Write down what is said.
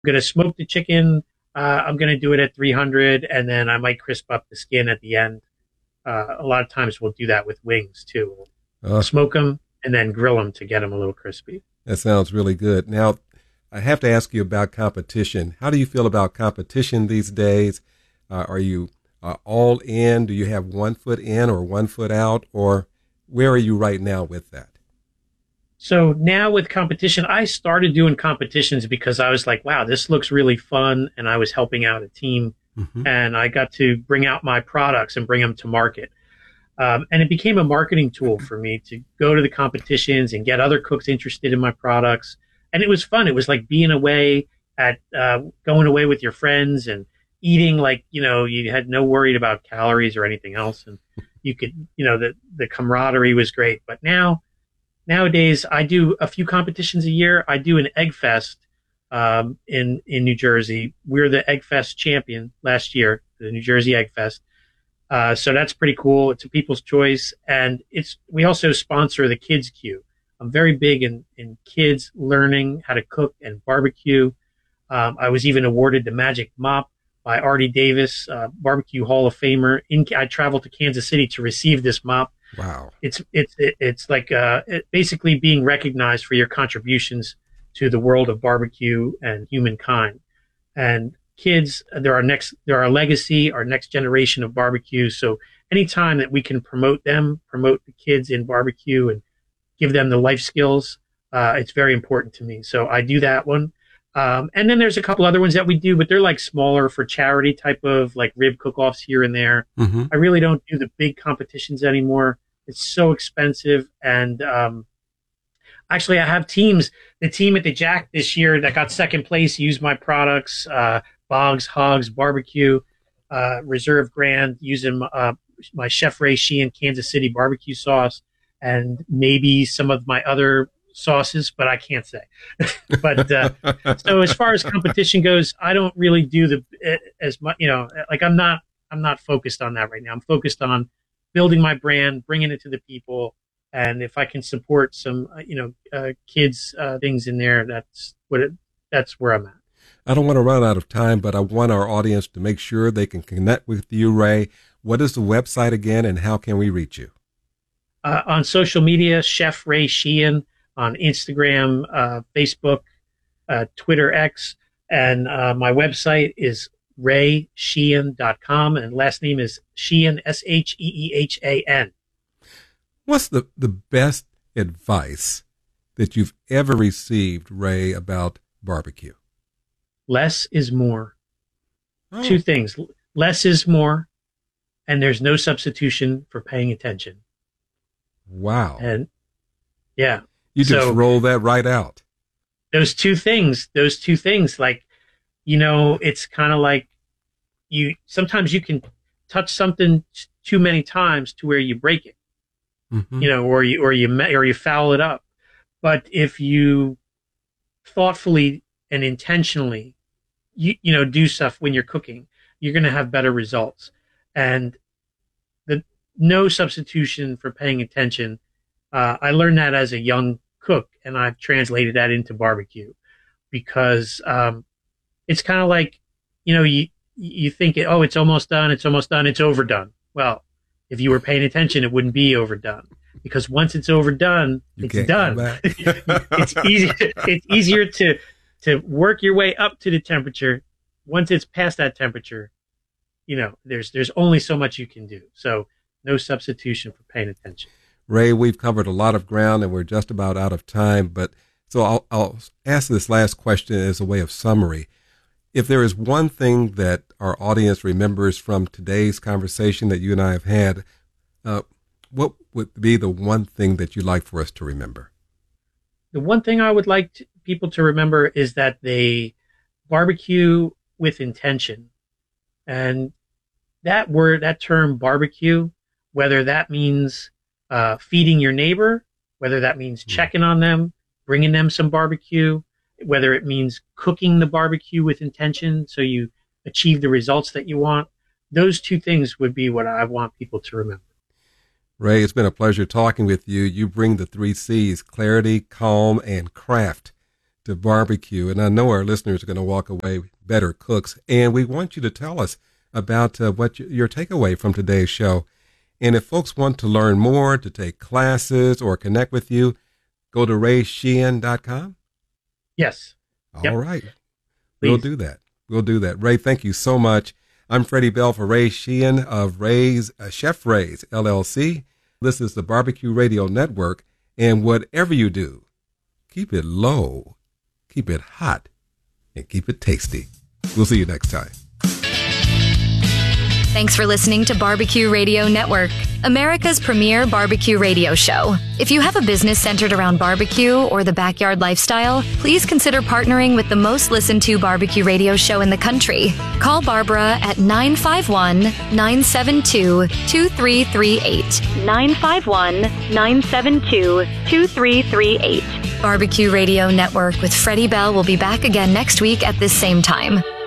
going to smoke the chicken. I'm going to do it at 300, and then I might crisp up the skin at the end. A lot of times we'll do that with wings too. We'll Uh, smoke them and then grill them to get them a little crispy. that sounds really good. Now, I have to ask you about competition. How do you feel about competition these days? Are you all in? Do you have 1 foot in or 1 foot out? Or where are you right now with that? So now with competition, I started doing competitions because I was like, wow, this looks really fun. And I was helping out a team Hmm. and I got to bring out my products and bring them to market. And it became a marketing tool for me to go to the competitions and get other cooks interested in my products. And it was fun. It was like being away at, going away with your friends and eating like, you had no worried about calories or anything else. And you could, the camaraderie was great. But nowadays I do a few competitions a year. I do an egg fest, in New Jersey. We're the Egg Fest champion last year, the New Jersey Egg Fest. So that's pretty cool. It's a people's choice. And we also sponsor the Kids Queue. I'm very big in kids learning how to cook and barbecue. I was even awarded the Magic Mop by Artie Davis, Barbecue Hall of Famer. I traveled to Kansas City to receive this mop. Wow. It's like basically being recognized for your contributions to the world of barbecue and humankind. And kids, they're our legacy, our next generation of barbecue. So anytime that we can promote them, promote the kids in barbecue and give them the life skills, it's very important to me. So I do that one. And then there's a couple other ones that we do, but they're like smaller for charity type of like rib cook-offs here and there. Hmm. I really don't do the big competitions anymore. It's so expensive. And actually, I have teams. The team at the Jack this year that got second place used my products, Boggs, Hogs, Barbecue, Reserve Grand, using my Chef Ray Sheehan Kansas City barbecue sauce, and maybe some of my other sauces, but I can't say. But so as far as competition goes, I don't really do as much. Like I'm not focused on that right now. I'm focused on building my brand, bringing it to the people, and if I can support some, kids things in there, that's where I'm at. I don't want to run out of time, but I want our audience to make sure they can connect with you, Ray. What is the website again, and how can we reach you? On social media, Chef Ray Sheehan on Instagram, Facebook, Twitter X, and my website is raysheehan.com, and last name is Sheehan, Sheehan. What's the best advice that you've ever received, Ray, about barbecue? Less is more. Oh, Two things. Less is more, and there's no substitution for paying attention. wow. And yeah, You just so roll that right out. those two things, like, it's kind of like sometimes you can touch something too many times to where you break it, Hmm. or you foul it up. But if you thoughtfully and intentionally, do stuff when you're cooking, you're going to have better results. And the no substitution for paying attention. I learned that as a young cook, and I've translated that into barbecue because it's kind of like, you think, oh, it's almost done, it's overdone. Well, if you were paying attention, it wouldn't be overdone, because once it's overdone, You it's can't come done. back. It's easier to work your way up to the temperature. Once it's past that temperature, there's only so much you can do. So no substitution for paying attention. Ray, we've covered a lot of ground and we're just about out of time, but so I'll ask this last question as a way of summary. If there is one thing that our audience remembers from today's conversation that you and I have had, what would be the one thing that you'd like for us to remember? The one thing I would like people to remember is that they barbecue with intention. And that term barbecue, whether that means feeding your neighbor, whether that means checking on them, bringing them some barbecue, whether it means cooking the barbecue with intention so you achieve the results that you want, those two things would be what I want people to remember. Ray, it's been a pleasure talking with you. You bring the 3 C's: clarity, calm, and craft to barbecue, and I know our listeners are going to walk away better cooks. And we want you to tell us about what your takeaway from today's show. And if folks want to learn more, to take classes or connect with you, go to raysheehan.com. Yes. All right. Please. We'll do that. We'll do that. Ray, thank you so much. I'm Freddie Bell for Ray Sheehan of Ray's Chef Ray's LLC. This is the Barbecue Radio Network. And whatever you do, keep it low, keep it hot, and keep it tasty. We'll see you next time. Thanks for listening to Barbecue Radio Network, America's premier barbecue radio show. If you have a business centered around barbecue or the backyard lifestyle, please consider partnering with the most listened to barbecue radio show in the country. Call Barbara at 951-972-2338. 951-972-2338. Barbecue Radio Network with Freddie Bell will be back again next week at this same time.